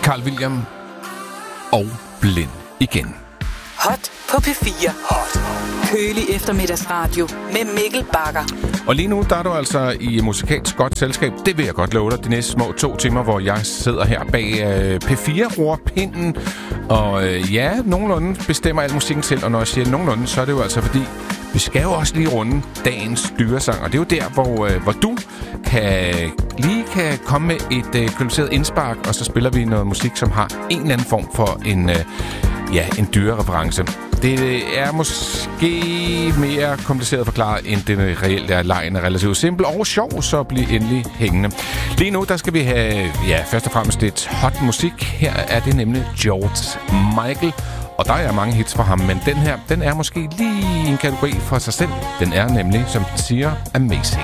Carl William og Blind igen. Hot på P4. Hot. Kølig eftermiddagsradio med Mikkel Bagger. Og lige nu, der er du altså i musikalsk godt selskab. Det vil jeg godt love dig. De næste små 2 timer, hvor jeg sidder her bag P4-rorpinden. Og ja, nogenlunde bestemmer al musikken selv. Og når jeg siger nogenlunde, så er det jo altså fordi, vi skal jo også lige runde dagens dyresang. Og det er jo der, hvor du kan komme med et kvalificeret indspark. Og så spiller vi noget musik, som har en eller anden form for en dyrereference. Det er måske mere kompliceret at forklare, end det reelt er. Lejen er relativt simpel og sjov, så bliv endelig hængende. Lige nu, der skal vi have, først og fremmest lidt hot musik. Her er det nemlig George Michael, og der er mange hits fra ham, men den her, den er måske lige en kategori for sig selv. Den er nemlig, som den siger, amazing.